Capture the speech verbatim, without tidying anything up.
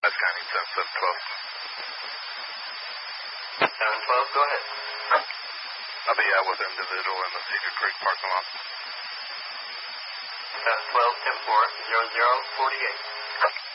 That's County seven seven twelve. seven twelve, go ahead. I'll be out with an individual in the Cedar Creek parking lot. seven twelve, ten four, zero zero, forty-eight.